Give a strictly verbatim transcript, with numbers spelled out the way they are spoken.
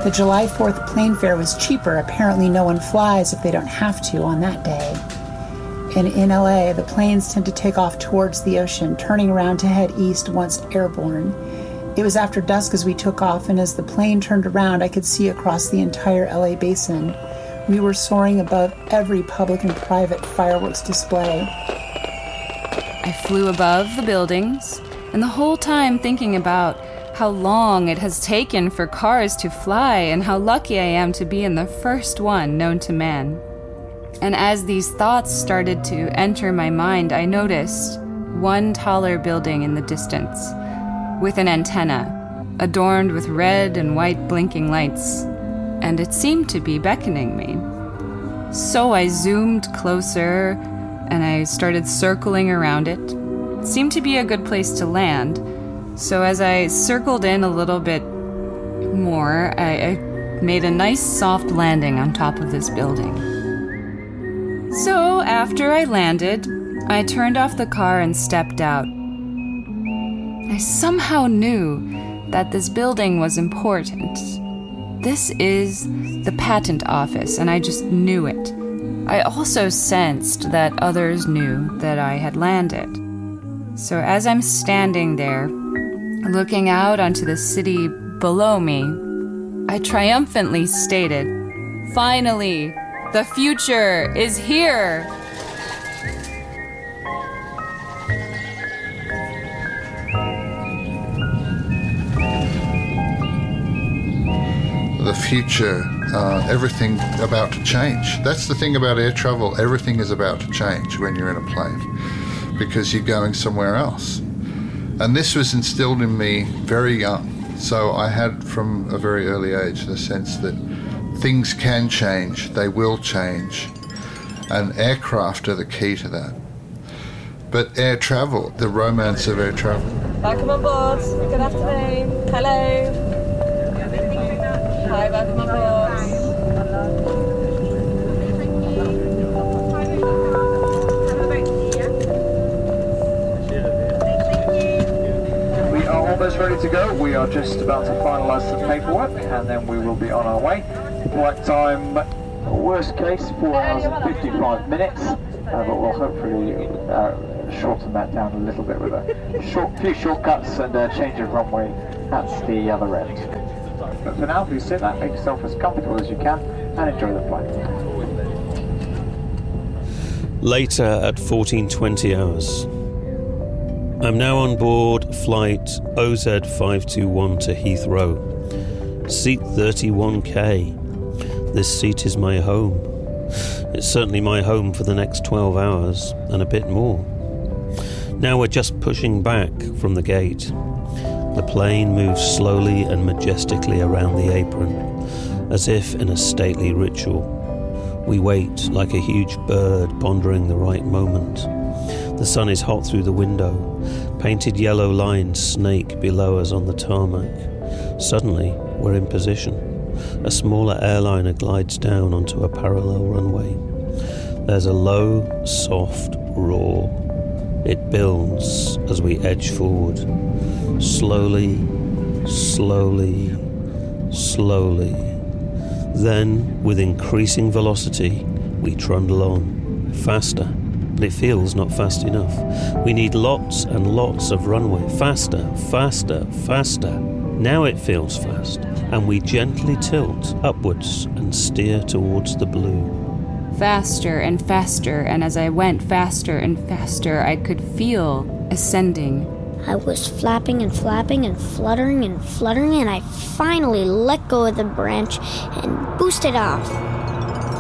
The July fourth plane fare was cheaper. Apparently no one flies if they don't have to on that day. And in L A, the planes tend to take off towards the ocean, turning around to head east once airborne. It was after dusk as we took off, and as the plane turned around, I could see across the entire L A basin. We were soaring above every public and private fireworks display. I flew above the buildings, and the whole time thinking about how long it has taken for cars to fly and how lucky I am to be in the first one known to man. And as these thoughts started to enter my mind, I noticed one taller building in the distance, with an antenna, adorned with red and white blinking lights, and it seemed to be beckoning me. So I zoomed closer, and I started circling around it. It seemed to be a good place to land, so as I circled in a little bit more, I, I made a nice soft landing on top of this building. So after I landed, I turned off the car and stepped out. I somehow knew that this building was important. This is the patent office, and I just knew it. I also sensed that others knew that I had landed. So as I'm standing there, looking out onto the city below me, I triumphantly stated, "Finally, the future is here!" The future, uh, everything about to change. That's the thing about air travel. Everything is about to change when you're in a plane because you're going somewhere else. And this was instilled in me very young. So I had from a very early age the sense that things can change, they will change, and aircraft are the key to that. But air travel, the romance of air travel. Welcome on board. Good afternoon. Hello. Hi, welcome on board. We are almost ready to go. We are just about to finalise the paperwork and then we will be on our way. Flight time, worst case, four hours and fifty-five minutes, uh, but we'll hopefully uh, shorten that down a little bit with a short, few shortcuts and a change of runway at the other end. But for now, please sit back, make yourself as comfortable as you can, and enjoy the flight. Later at fourteen twenty hours. I'm now on board flight O Z five two one to Heathrow. Seat thirty-one K. This seat is my home. It's certainly my home for the next twelve hours, and a bit more. Now we're just pushing back from the gate. The plane moves slowly and majestically around the apron, as if in a stately ritual. We wait like a huge bird pondering the right moment. The sun is hot through the window. Painted yellow lines snake below us on the tarmac. Suddenly, we're in position. A smaller airliner glides down onto a parallel runway. There's a low, soft roar. It builds as we edge forward. Slowly, slowly, slowly. Then, with increasing velocity, we trundle on. Faster, but it feels not fast enough. We need lots and lots of runway. Faster, faster, faster. Now it feels fast, and we gently tilt upwards and steer towards the blue. Faster and faster, and as I went faster and faster, I could feel ascending. I was flapping and flapping and fluttering and fluttering, and I finally let go of the branch and boosted off.